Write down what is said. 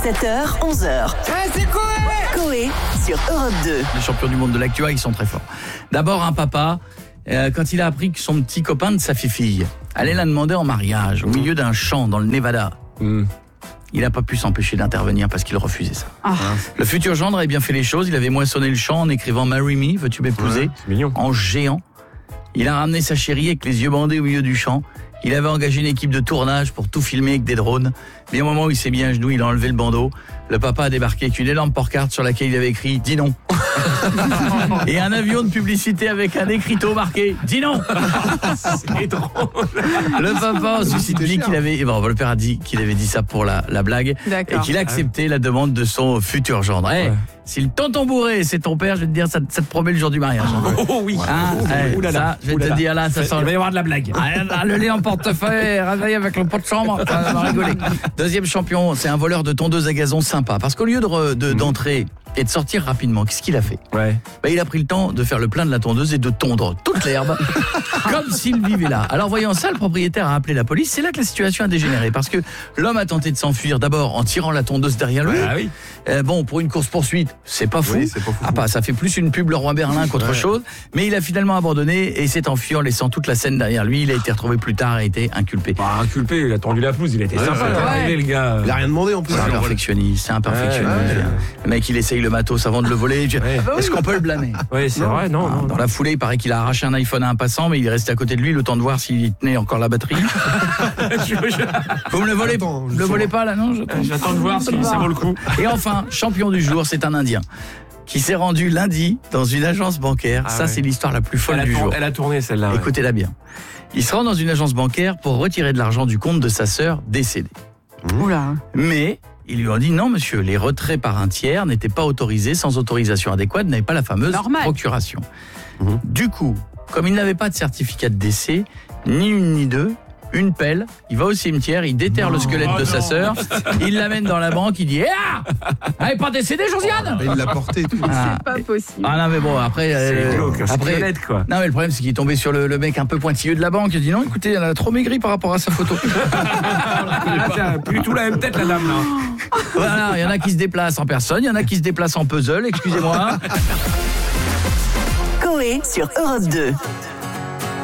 7h, 11h. C'est Coé sur Europe 2. Les champions du monde de l'actu, ils sont très forts. D'abord, un papa, quand il a appris que son petit copain de sa fille allait la demander en mariage au milieu d'un champ dans le Nevada, il n'a pas pu s'empêcher d'intervenir parce qu'il refusait ça. Le futur gendre avait bien fait les choses. Il avait moissonné le champ en écrivant « Marry me, veux-tu m'épouser ?» en géant. Il a ramené sa chérie avec les yeux bandés au milieu du champ. Il avait engagé une équipe de tournage pour tout filmer avec des drones. Mais au moment où il s'est mis à genoux, il a enlevé le bandeau. Le papa a débarqué avec une énorme pancarte sur laquelle il avait écrit « Dis non ». Et un avion de publicité avec un écriteau marqué « Dis non ». C'est drôle. Le papa a ensuite dit qu'il avait... le père a dit qu'il avait dit ça pour la blague. D'accord. Et qu'il acceptait la demande de son futur gendre. Si le tonton bourré, c'est ton père, je vais te dire, ça te promet le jour du mariage. Oh oui. Ça, je vais te dire là, ça sent... Il va y avoir de la blague. Le lait en portefeuille, réveillé avec le pot de chambre, ça va rigoler. Deuxième champion, c'est un voleur de tondeuse à gazon sympa. Parce qu'au lieu d'entrer et de sortir rapidement, qu'est-ce qu'il a fait ? Il a pris le temps de faire le plein de la tondeuse et de tondre toute l'herbe, comme s'il vivait là. Alors voyant ça, le propriétaire a appelé la police. C'est là que la situation a dégénéré. Parce que l'homme a tenté de s'enfuir d'abord en tirant la tondeuse derrière lui. Pour une course-poursuite, c'est pas fou. Ça fait plus une pub Leroy Merlin qu'autre chose. Mais il a finalement abandonné et s'est enfui en laissant toute la scène derrière lui. Il a été retrouvé plus tard et a été inculpé. Inculpé, il a tendu la pelouse, il a été sympa. Le gars. Il a rien demandé en plus. C'est un perfectionniste, Le mec, il essaye le matos avant de le voler. Est-ce qu'on peut le blâmer ? Oui, c'est vrai, non. Dans la foulée, il paraît qu'il a arraché un iPhone à un passant, mais il est resté à côté de lui le temps de voir s'il tenait encore la batterie. Vous me le volez, le volez pas là, non ? J'attends de voir si ça vaut le coup. Et enfin, champion du jour, c'est un Indien qui s'est rendu lundi dans une agence bancaire. C'est l'histoire la plus folle du jour. Elle a tourné celle-là. Écoutez-la bien. Il se rend dans une agence bancaire pour retirer de l'argent du compte de sa sœur décédée. Oula. Mais ils lui ont dit non monsieur, les retraits par un tiers n'étaient pas autorisés sans autorisation adéquate, n'avaient pas la fameuse procuration. Du coup, comme il n'avait pas de certificat de décès, ni une ni deux, une pelle, il va au cimetière, il déterre le squelette de sa sœur, il l'amène dans la banque, il dit elle n'est pas décédée Josiane ? Il l'a porté tout. C'est pas possible. Non mais bon, après c'est glauque, squelette, quoi. Non mais le problème c'est qu'il est tombé sur le mec un peu pointilleux de la banque, il dit non écoutez, elle a trop maigri par rapport à sa photo. Plus tout la même tête la dame là. Voilà, il y en a qui se déplacent en personne, il y en a qui se déplacent en puzzle, excusez-moi. Coé sur Europe 2.